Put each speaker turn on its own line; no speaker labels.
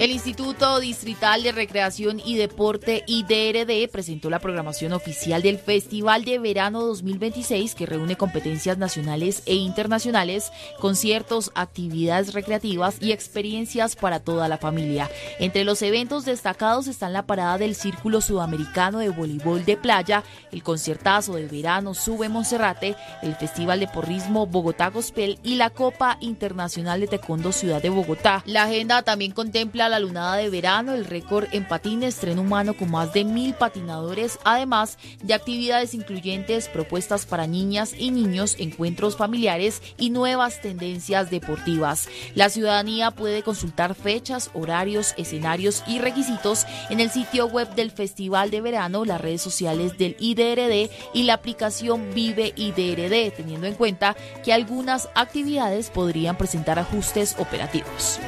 El Instituto Distrital de Recreación y Deporte IDRD presentó la programación oficial del Festival de Verano 2026, que reúne competencias nacionales e internacionales, conciertos, actividades recreativas y experiencias para toda la familia. Entre los eventos destacados están la parada del Círculo Sudamericano de Voleibol de Playa, el conciertazo de verano Sube Monserrate, el Festival de Porrismo Bogotá Gospel y la Copa Internacional de Taekwondo Ciudad de Bogotá. La agenda también contempla la lunada de verano, el récord en patines, tren humano con más de 1.000 patinadores, además de actividades incluyentes, propuestas para niñas y niños, encuentros familiares y nuevas tendencias deportivas. La ciudadanía puede consultar fechas, horarios, escenarios y requisitos en el sitio web del Festival de Verano, las redes sociales del IDRD y la aplicación Vive IDRD, teniendo en cuenta que algunas actividades podrían presentar ajustes operativos.